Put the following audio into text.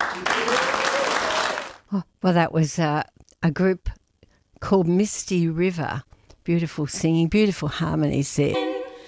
Oh, well, that was a group called Misty River. Beautiful singing, beautiful harmonies there.